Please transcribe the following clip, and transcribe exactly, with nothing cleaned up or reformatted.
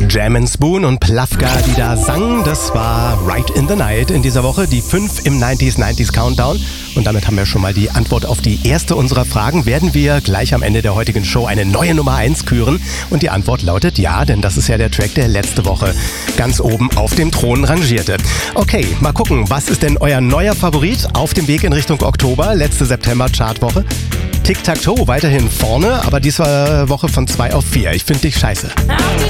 Jam and Spoon und Plafka, die da sangen. Das war Right in the Night in dieser Woche, die fünf im neunziger neunzig Countdown. Und damit haben wir schon mal die Antwort auf die erste unserer Fragen. Werden wir gleich am Ende der heutigen Show eine neue Nummer eins küren? Und die Antwort lautet ja, denn das ist ja der Track, der letzte Woche ganz oben auf dem Thron rangierte. Okay, mal gucken, was ist denn euer neuer Favorit auf dem Weg in Richtung Oktober, letzte September-Chartwoche? Tic-Tac-Toe weiterhin vorne, aber diese Woche von zwei auf vier. Ich finde dich scheiße.